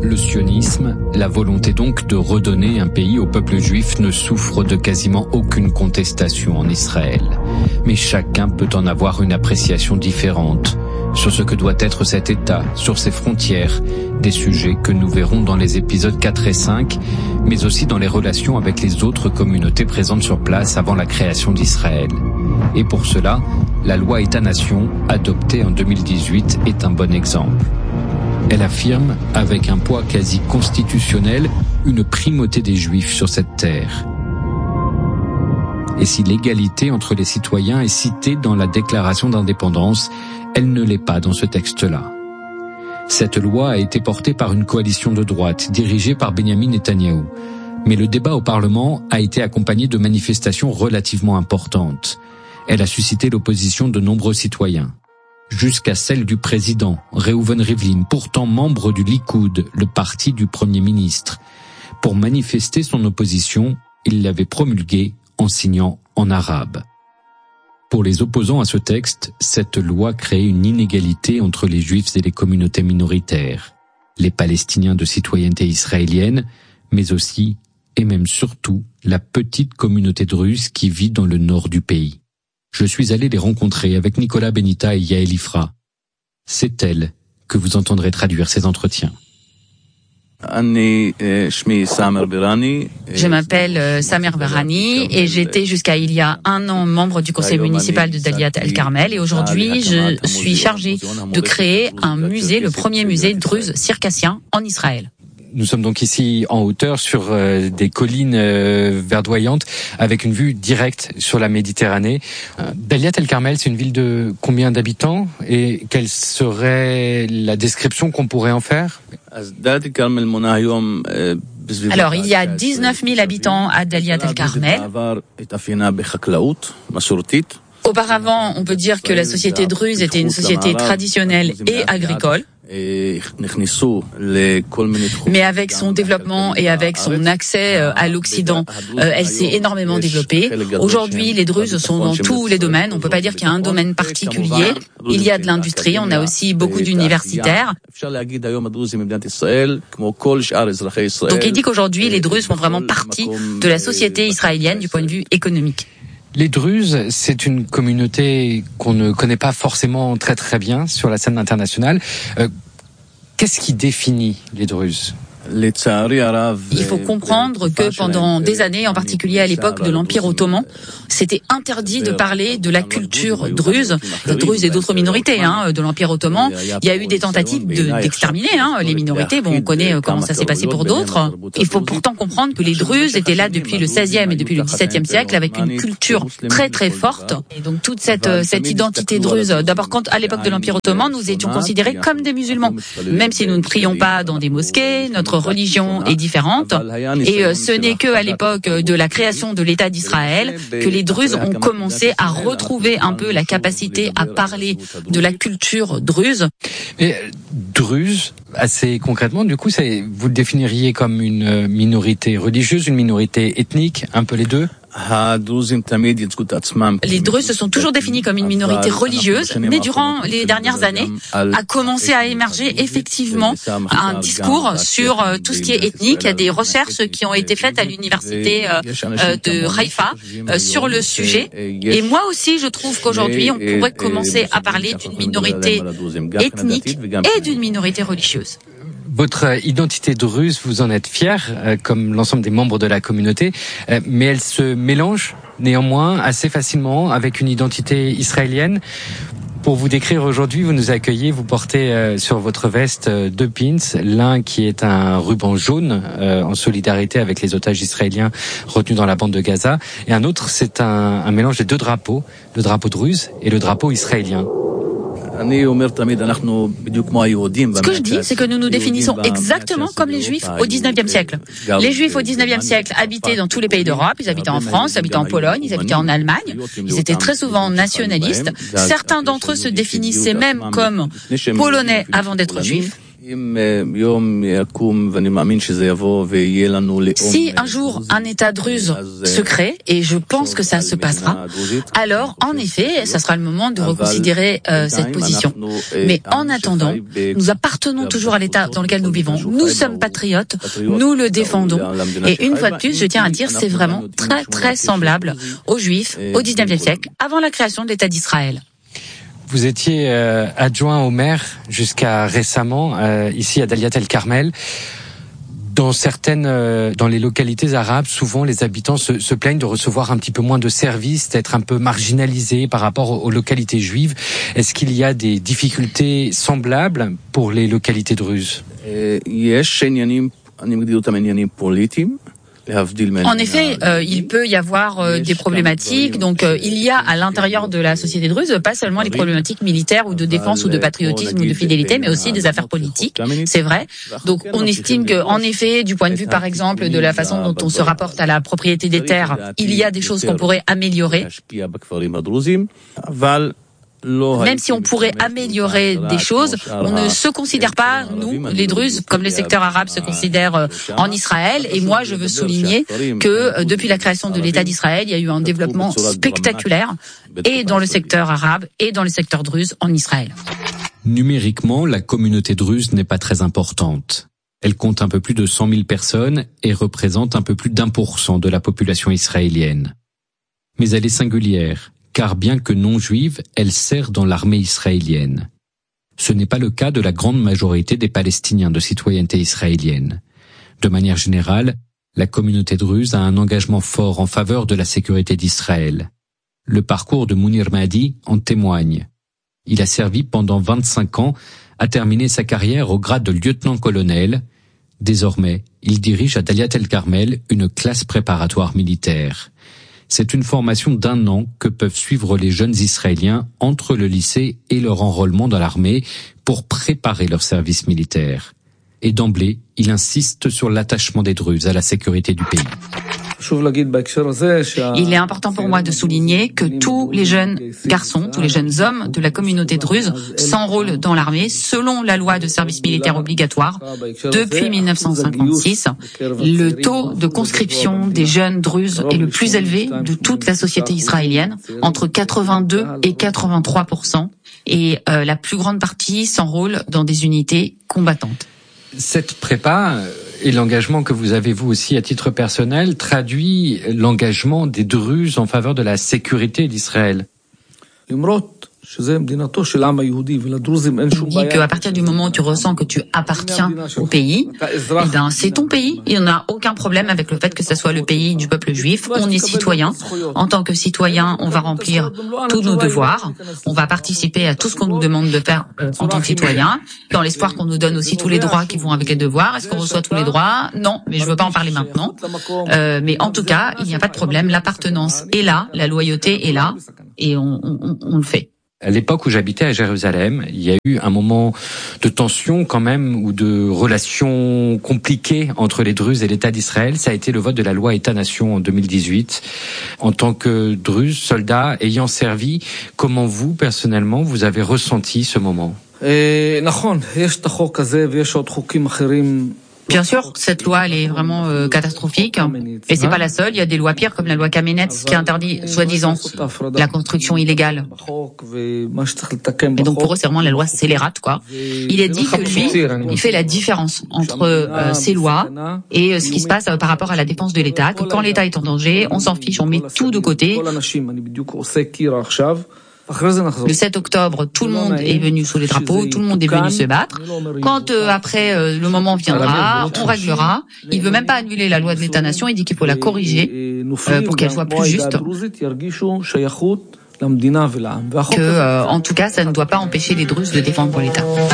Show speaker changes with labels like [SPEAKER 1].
[SPEAKER 1] Le sionisme, la volonté donc de redonner un pays au peuple juif, ne souffre de quasiment aucune contestation en Israël. Mais chacun peut en avoir une appréciation différente sur ce que doit être cet État, sur ses frontières, des sujets que nous verrons dans les épisodes 4 et 5, mais aussi dans les relations avec les autres communautés présentes sur place avant la création d'Israël. Et pour cela, la loi État-nation, adoptée en 2018, est un bon exemple. Elle affirme, avec un poids quasi constitutionnel, une primauté des Juifs sur cette terre. Et si l'égalité entre les citoyens est citée dans la déclaration d'indépendance, elle ne l'est pas dans ce texte-là. Cette loi a été portée par une coalition de droite, dirigée par Benyamin Netanyahou. Mais le débat au Parlement a été accompagné de manifestations relativement importantes. Elle a suscité l'opposition de nombreux citoyens. Jusqu'à celle du président, Reuven Rivlin, pourtant membre du Likoud, le parti du Premier ministre. Pour manifester son opposition, il l'avait promulguée en signant en arabe. Pour les opposants à ce texte, cette loi crée une inégalité entre les Juifs et les communautés minoritaires, les Palestiniens de citoyenneté israélienne, mais aussi, et même surtout, la petite communauté druze qui vit dans le nord du pays. Je suis allé les rencontrer avec Nicolas Benita et Yael Ifra. C'est elle que vous entendrez traduire ces entretiens.
[SPEAKER 2] Je m'appelle Samer Berhani et j'étais jusqu'à il y a 1 an membre du conseil municipal de Daliat El-Carmel et aujourd'hui je suis chargé de créer un musée, le premier musée druze circassien en Israël.
[SPEAKER 1] Nous sommes donc ici en hauteur sur des collines verdoyantes avec une vue directe sur la Méditerranée. Daliat El-Carmel, c'est une ville de combien d'habitants et quelle serait la description qu'on pourrait en faire ?
[SPEAKER 2] Alors, il y a 19 000 habitants à Daliat El-Carmel. Auparavant, on peut dire que la société druze était une société traditionnelle et agricole. Mais avec son développement et avec son accès à l'Occident, elle s'est énormément développée. Aujourd'hui, les Druzes sont dans tous les domaines. On ne peut pas dire qu'il y a un domaine particulier. Il y a de l'industrie, on a aussi beaucoup d'universitaires. Donc il dit qu'aujourd'hui, les Druzes font vraiment partie de la société israélienne du point de vue économique.
[SPEAKER 1] Les Druzes, c'est une communauté qu'on ne connaît pas forcément très très bien sur la scène internationale. Qu'est-ce qui définit les Druzes ?
[SPEAKER 2] Il faut comprendre que pendant des années, en particulier à l'époque de l'Empire ottoman, c'était interdit de parler de la culture druze, des Druzes et d'autres minorités de l'Empire ottoman. Il y a eu des tentatives d'exterminer les minorités. Bon, on connaît comment ça s'est passé pour d'autres. Il faut pourtant comprendre que les Druzes étaient là depuis le XVIe et depuis le XVIIe siècle avec une culture très très forte. Et donc toute cette identité druze, d'abord quand à l'époque de l'Empire ottoman, nous étions considérés comme des musulmans. Même si nous ne prions pas dans des mosquées, notre religion est différente et ce n'est que à l'époque de la création de l'État d'Israël que les Druzes ont commencé à retrouver un peu la capacité à parler de la culture druze.
[SPEAKER 1] Mais druze, assez concrètement, du coup, vous le définiriez comme une minorité religieuse, une minorité ethnique, un peu les deux ?
[SPEAKER 2] Les Druzes se sont toujours définis comme une minorité religieuse, mais durant les dernières années, a commencé à émerger effectivement un discours sur tout ce qui est ethnique. Il y a des recherches qui ont été faites à l'université de Haïfa sur le sujet. Et moi aussi, je trouve qu'aujourd'hui, on pourrait commencer à parler d'une minorité ethnique et d'une minorité religieuse.
[SPEAKER 1] Votre identité druze, vous en êtes fier, comme l'ensemble des membres de la communauté, mais elle se mélange néanmoins assez facilement avec une identité israélienne. Pour vous décrire aujourd'hui, vous nous accueillez, vous portez sur votre veste 2 pins, l'un qui est un ruban jaune en solidarité avec les otages israéliens retenus dans la bande de Gaza, et un autre c'est un mélange des 2 drapeaux, le drapeau druze et le drapeau israélien.
[SPEAKER 2] Ce que je dis, c'est que nous nous définissons exactement comme les Juifs au XIXe siècle. Les Juifs au XIXe siècle habitaient dans tous les pays d'Europe, ils habitaient en France, ils habitaient en Pologne, ils habitaient en Allemagne, ils étaient très souvent nationalistes. Certains d'entre eux se définissaient même comme polonais avant d'être juifs. Si un jour un État druze se crée, et je pense que ça se passera, alors en effet, ça sera le moment de reconsidérer cette position. Mais en attendant, nous appartenons toujours à l'État dans lequel nous vivons. Nous sommes patriotes, nous le défendons. Et une fois de plus, je tiens à dire, c'est vraiment très très semblable aux Juifs au XIXe siècle, avant la création de l'État d'Israël.
[SPEAKER 3] Vous étiez adjoint au maire jusqu'à récemment, ici à Daliat el-Carmel. Dans les localités arabes, souvent les habitants se plaignent de recevoir un petit peu moins de services, d'être un peu marginalisés par rapport aux localités juives. Est-ce qu'il y a des difficultés semblables pour les localités druzes?
[SPEAKER 2] En effet, il peut y avoir des problématiques. Donc, il y a à l'intérieur de la société druze pas seulement les problématiques militaires ou de défense ou de patriotisme ou de fidélité, mais aussi des affaires politiques. C'est vrai. Donc, on estime que, en effet, du point de vue, par exemple, de la façon dont on se rapporte à la propriété des terres, il y a des choses qu'on pourrait améliorer. Même si on pourrait améliorer des choses, on ne se considère pas, nous, les Druzes, comme les secteurs arabes se considèrent en Israël. Et moi, je veux souligner que depuis la création de l'État d'Israël, il y a eu un développement spectaculaire, et dans le secteur arabe, et dans le secteur druze en Israël.
[SPEAKER 1] Numériquement, la communauté druze n'est pas très importante. Elle compte un peu plus de 100 000 personnes et représente un peu plus d'1% de la population israélienne. Mais elle est singulière, car bien que non juive, elle sert dans l'armée israélienne. Ce n'est pas le cas de la grande majorité des Palestiniens de citoyenneté israélienne. De manière générale, la communauté druze a un engagement fort en faveur de la sécurité d'Israël. Le parcours de Mounir Mahdi en témoigne. Il a servi pendant 25 ans, a terminé sa carrière au grade de lieutenant-colonel. Désormais, il dirige à Daliat el-Carmel une classe préparatoire militaire. C'est une formation d'1 an que peuvent suivre les jeunes Israéliens entre le lycée et leur enrôlement dans l'armée pour préparer leur service militaire. Et d'emblée, il insiste sur l'attachement des Druzes à la sécurité du pays.
[SPEAKER 2] Il est important pour moi de souligner que tous les jeunes garçons, tous les jeunes hommes de la communauté druze s'enrôlent dans l'armée selon la loi de service militaire obligatoire. Depuis 1956, le taux de conscription des jeunes druzes est le plus élevé de toute la société israélienne, entre 82 et 83%, et la plus grande partie s'enrôle dans des unités combattantes.
[SPEAKER 3] Cette prépa et l'engagement que vous avez vous aussi à titre personnel traduit l'engagement des Druzes en faveur de la sécurité d'Israël.
[SPEAKER 2] Je dis qu'à partir du moment où tu ressens que tu appartiens au pays, eh bien, c'est ton pays. Il n'y en a aucun problème avec le fait que ce soit le pays du peuple juif. On est citoyen. En tant que citoyen, on va remplir tous nos devoirs. On va participer à tout ce qu'on nous demande de faire en tant que citoyen, dans l'espoir qu'on nous donne aussi tous les droits qui vont avec les devoirs. Est-ce qu'on reçoit tous les droits? Non, mais je ne veux pas en parler maintenant. Mais en tout cas, il n'y a pas de problème. L'appartenance est là, la loyauté est là, et on le fait.
[SPEAKER 3] À l'époque où j'habitais à Jérusalem, il y a eu un moment de tension quand même, ou de relations compliquées entre les Druzes et l'État d'Israël. Ça a été le vote de la loi État-nation en 2018. En tant que Druze, soldat, ayant servi, comment vous, personnellement, vous avez ressenti ce moment?
[SPEAKER 2] Bien sûr, cette loi, elle est vraiment catastrophique. Et c'est pas la seule. Il y a des lois pires, comme la loi Kamenetz, qui interdit, soi-disant, la construction illégale. Et donc, pour eux, c'est vraiment la loi scélérate, quoi. Il est dit que lui, il fait la différence entre ces lois et ce qui se passe par rapport à la défense de l'État, que quand l'État est en danger, on s'en fiche, on met tout de côté. Le 7 octobre, tout le monde est venu sous les drapeaux, tout le monde est venu se battre. Quand après le moment viendra, on réglera. Il veut même pas annuler la loi de l'État-nation, il dit qu'il faut la corriger pour qu'elle soit plus juste. En tout cas, ça ne doit pas empêcher les Druzes de défendre l'État.